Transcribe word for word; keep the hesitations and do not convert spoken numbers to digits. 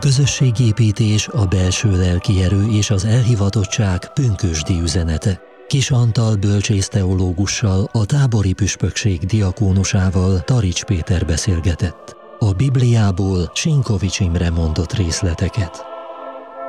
közösségépítés, a belső lelki erő és az elhivatottság pünkösdi üzenete. Kis Antal bölcsész teológussal, a tábori püspökség diakónusával, Tarics Péter beszélgetett. A Bibliából Sinkovics Imre mondott részleteket.